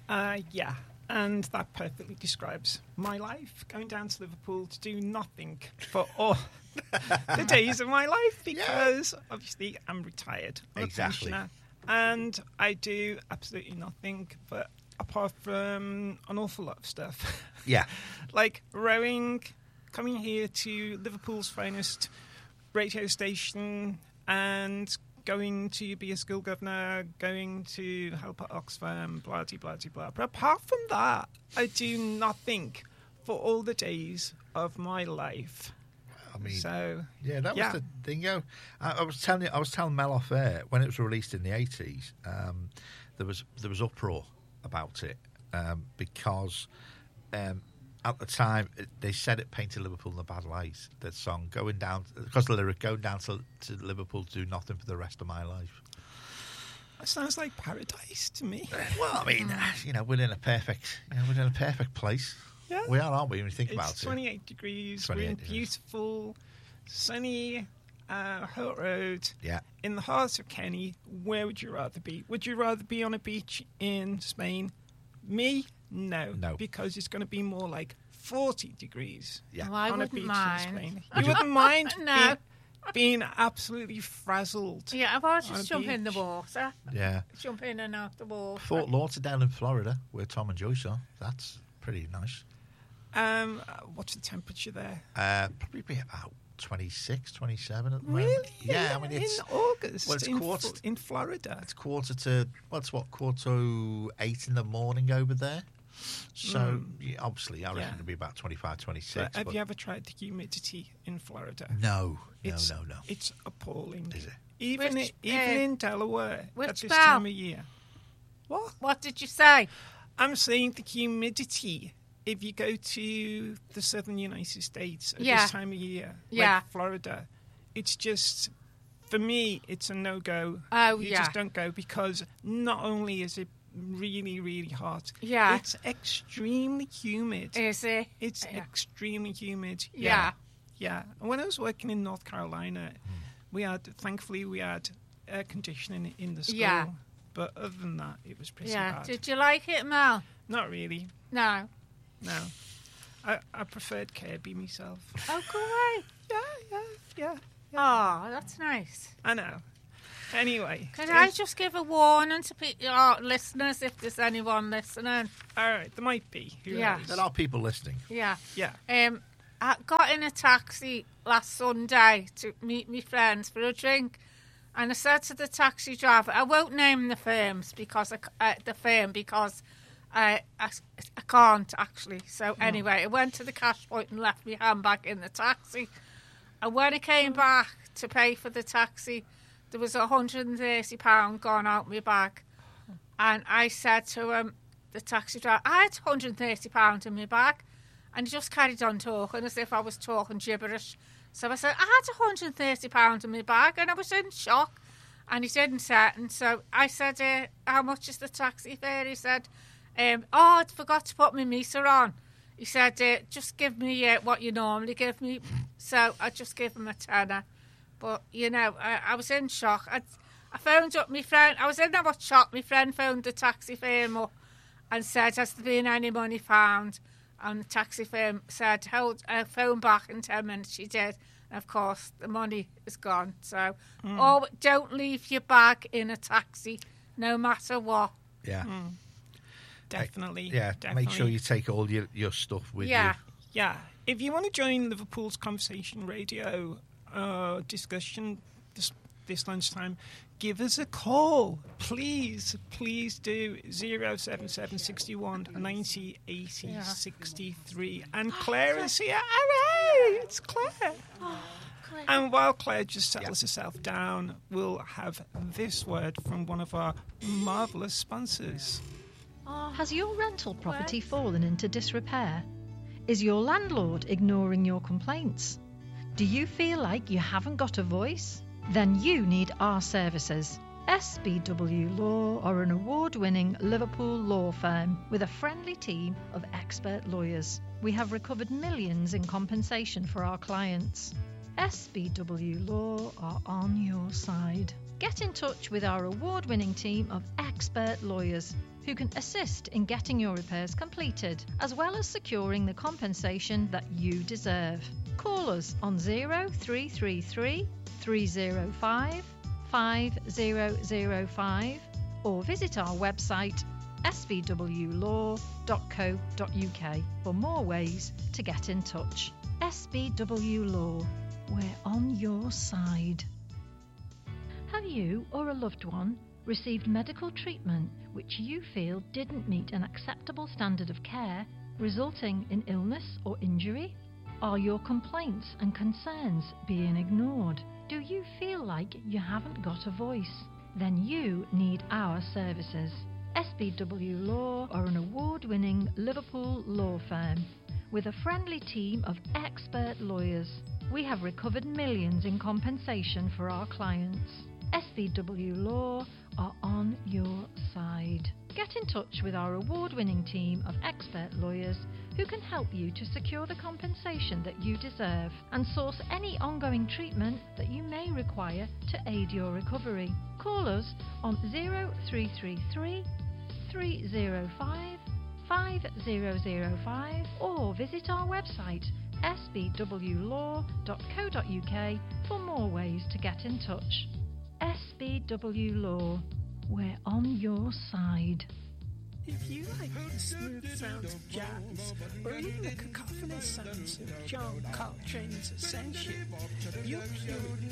Yeah, and that perfectly describes my life, going down to Liverpool to do nothing for all the days of my life, because obviously I'm retired. I'm a pensioner, and I do absolutely nothing, but apart from an awful lot of stuff. Yeah. Like rowing, coming here to Liverpool's finest radio station, and going to be a school governor, going to help at Oxfam, blah, blah, blah, blah. But apart from that, I do nothing for all the days of my life. I mean, so, that was the thing. I was telling Mel off air when it was released in the 80s. There was uproar about it because at the time they said it painted Liverpool in a bad light. That song going down because the lyric going down to Liverpool to do nothing for the rest of my life. That sounds like paradise to me. Well, I mean, we're in a perfect place. Yeah. We are, aren't we? When you think about it, it's 28 degrees. 28 we're in degrees. beautiful, sunny Hilt Road. Yeah. In the heart of Kenny. Where would you rather be? Would you rather be on a beach in Spain? Me? No. Because it's going to be more like 40 degrees. Yeah. Well, I on a wouldn't beach mind. in Spain. You wouldn't mind? No. Being absolutely frazzled. Yeah, I've always on a just jump in the beach. water. Yeah. Jump in and out the water. Fort Lauderdale in Florida, where Tom and Joyce are. That's pretty nice. What's the temperature there? Probably be about 26, 27 at the moment. Really? Yeah, I mean it's in August. well, it's in Florida. It's quarter to 8 in the morning over there. So obviously, I reckon it'll be about 25, 26. Have you ever tried the humidity in Florida? No. It's appalling. Is it? Even in Delaware which at this bell? time of year. What did you say? I'm saying the humidity. If you go to the southern United States at Yeah. this time of year, Yeah. like Florida, it's just, for me, it's a no-go. Oh, you yeah. just don't go, because not only is it really, really hot, Yeah. it's extremely humid. Is it? It's extremely humid. Yeah. Yeah. And when I was working in North Carolina, thankfully we had air conditioning in the school. Yeah. But other than that, it was pretty Yeah. bad. Did you like it, Mel? Not really. No. No. I preferred Kirby myself. Oh, great. Yeah. Oh, that's nice. I know. Anyway. Could I just give a warning to our listeners, if there's anyone listening? All right, there might be. Who knows? There are people listening. Yeah. Yeah. I got in a taxi last Sunday to meet my friends for a drink, and I said to the taxi driver, I won't name the firms because I can't actually. So anyway, I went to the cash point and left my handbag in the taxi. And when I came back to pay for the taxi, there was £130 gone out my bag. And I said to the taxi driver, I had £130 in my bag. And he just carried on talking as if I was talking gibberish. So I said, I had £130 in my bag, and I was in shock. And he didn't say it. And so I said, how much is the taxi fare? He said, I forgot to put my meter on. He said, just give me what you normally give me. So I just gave him a tenner. But, I was in shock. I phoned up my friend. I was in that much shock. My friend phoned the taxi firm up and said, has there been any money found? And the taxi firm said, phone back in 10 minutes. She did. And, of course, the money is gone. So, don't leave your bag in a taxi, no matter what. Yeah. Definitely. Definitely. Make sure you take all your stuff with you. Yeah. If you want to join Liverpool's Conversation Radio discussion this lunchtime, give us a call. Please do. 077 61 90 80 63. And Claire is here. Hooray! It's Claire. And while Claire just settles herself down, we'll have this word from one of our marvellous sponsors. Has your rental property fallen into disrepair? Is your landlord ignoring your complaints? Do you feel like you haven't got a voice? Then you need our services. SBW Law are an award-winning Liverpool law firm with a friendly team of expert lawyers. We have recovered millions in compensation for our clients. SBW Law are on your side. Get in touch with our award-winning team of expert lawyers who can assist in getting your repairs completed, as well as securing the compensation that you deserve. Call us on 0333 305 5005 or visit our website sbwlaw.co.uk for more ways to get in touch. SBW Law, we're on your side. Have you or a loved one received medical treatment which you feel didn't meet an acceptable standard of care, resulting in illness or injury? Are your complaints and concerns being ignored? Do you feel like you haven't got a voice? Then you need our services. SBW Law are an award-winning Liverpool law firm with a friendly team of expert lawyers. We have recovered millions in compensation for our clients. SBW Law are on your side. Get in touch with our award-winning team of expert lawyers who can help you to secure the compensation that you deserve and source any ongoing treatment that you may require to aid your recovery. Call us on 0333 305 5005 or visit our website sbwlaw.co.uk for more ways to get in touch. SBW Law, we're on your side. If you like the smooth sounds of jazz, or even the cacophonous sounds of John Coltrane's Ascension, you're